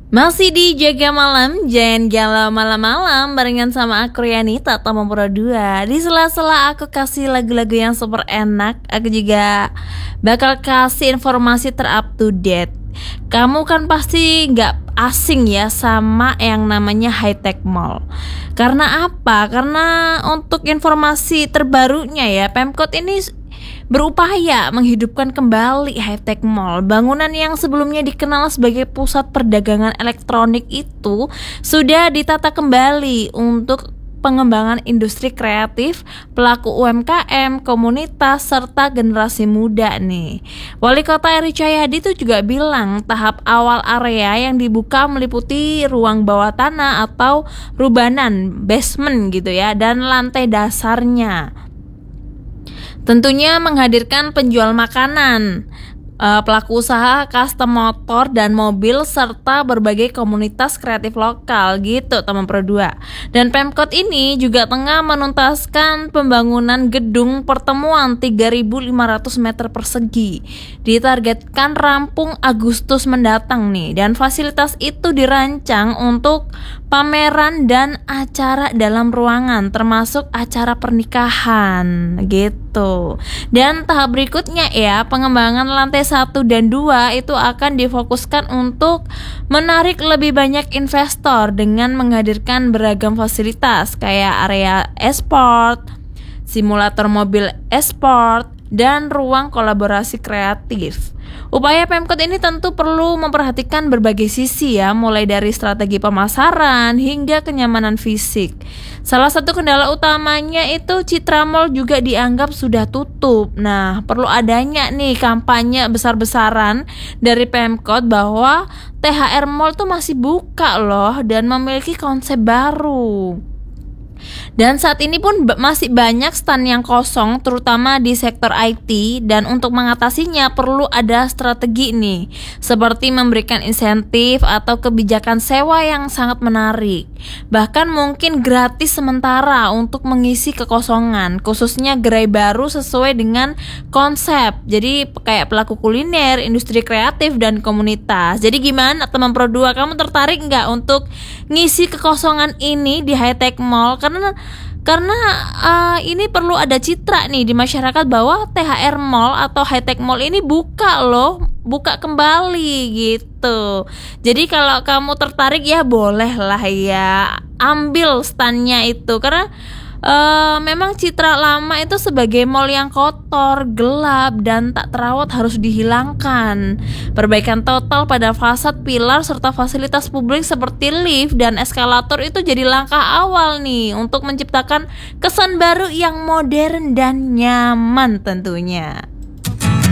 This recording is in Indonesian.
Masih di Jaga Malam, jangan galau malam-malam barengan sama aku Rianita Tomo Pro 2. Di sela-sela aku kasih lagu-lagu yang super enak, aku juga bakal kasih informasi ter-up to date. Kamu kan pasti nggak asing ya sama yang namanya High Tech Mall. Karena apa? Karena untuk informasi terbarunya ya, Pemkot ini berupaya menghidupkan kembali High Tech Mall. Bangunan yang sebelumnya dikenal sebagai pusat perdagangan elektronik itu sudah ditata kembali untuk pengembangan industri kreatif, pelaku UMKM, komunitas, serta generasi muda nih. Wali Kota Eri Cahyadi itu juga bilang tahap awal area yang dibuka meliputi ruang bawah tanah atau rubanan, basement gitu ya, dan lantai dasarnya. Tentunya menghadirkan penjual makanan, pelaku usaha custom motor dan mobil, serta berbagai komunitas kreatif lokal gitu teman Pro 2. Dan Pemkot ini juga tengah menuntaskan pembangunan gedung pertemuan 3.500 meter persegi. Ditargetkan rampung Agustus mendatang nih, dan fasilitas itu dirancang untuk pameran dan acara dalam ruangan termasuk acara pernikahan gitu. Dan tahap berikutnya ya, pengembangan lantai 1 dan 2 itu akan difokuskan untuk menarik lebih banyak investor dengan menghadirkan beragam fasilitas kayak area e-sport, simulator mobil e-sport, dan ruang kolaborasi kreatif. Upaya Pemkot ini tentu perlu memperhatikan berbagai sisi ya, mulai dari strategi pemasaran hingga kenyamanan fisik. Salah satu kendala utamanya itu Citra Mall juga dianggap sudah tutup. Nah, perlu adanya nih kampanye besar-besaran dari Pemkot bahwa THR Mall tuh masih buka loh dan memiliki konsep baru. Dan saat ini pun masih banyak stand yang kosong, terutama di sektor IT, dan untuk mengatasinya perlu ada strategi nih, seperti memberikan insentif atau kebijakan sewa yang sangat menarik. Bahkan mungkin gratis sementara untuk mengisi kekosongan, khususnya gerai baru sesuai dengan konsep. Jadi kayak pelaku kuliner, industri kreatif, dan komunitas. Jadi gimana teman Pro 2, kamu tertarik nggak untuk ngisi kekosongan ini di High Tech Mall? Karena ini perlu ada citra nih di masyarakat bahwa THR Mall atau High Tech Mall ini buka kembali gitu. Jadi kalau kamu tertarik ya boleh lah ya ambil standnya itu, karena memang citra lama itu sebagai mall yang kotor, gelap, dan tak terawat harus dihilangkan. Perbaikan total pada fasad, pilar, serta fasilitas publik seperti lift dan eskalator itu jadi langkah awal nih untuk menciptakan kesan baru yang modern dan nyaman tentunya.